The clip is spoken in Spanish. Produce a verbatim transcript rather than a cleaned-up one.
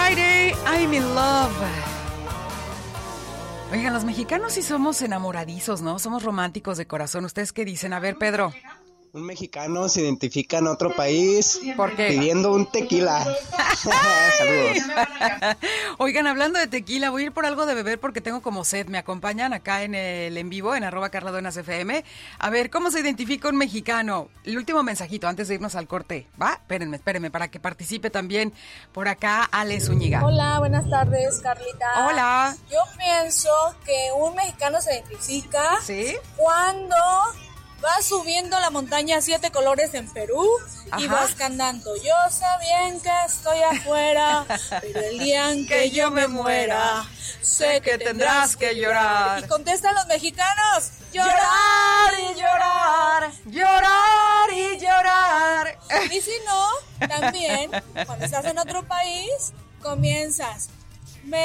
Friday, I'm in love. Oigan, los mexicanos sí somos enamoradizos, ¿no? Somos románticos de corazón. ¿Ustedes qué dicen? A ver, Pedro. Un mexicano se identifica en otro país ¿Por qué? pidiendo un tequila. Saludos. Oigan, hablando de tequila, voy a ir por algo de beber porque tengo como sed. ¿Me acompañan acá en el en vivo, en arroba Carla Duenas F M? A ver, ¿cómo se identifica un mexicano? El último mensajito antes de irnos al corte, ¿va? Espérenme, espérenme, para que participe también por acá Ale Zúñiga. Hola, buenas tardes, Carlita. Hola. Yo pienso que un mexicano se identifica ¿Sí? cuando vas subiendo la montaña Siete Colores en Perú. Ajá. Y vas cantando, yo sé bien que estoy afuera, pero el día en que yo me muera, sé que tendrás que llorar. Y contestan los mexicanos, llorar y llorar, llorar y llorar. Y si no, también, cuando estás en otro país, comienzas,